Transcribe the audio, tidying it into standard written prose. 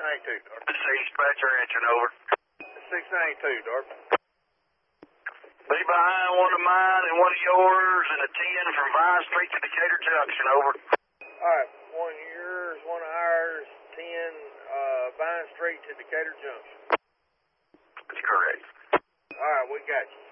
Darby. This is dispatcher answering over. 692, Darby. Be behind one of mine and one of yours and a 10 from Vine Street to Decatur Junction, over. Alright, one of yours, one of ours, 10, Vine Street to Decatur Junction. That's correct. Alright, we got you.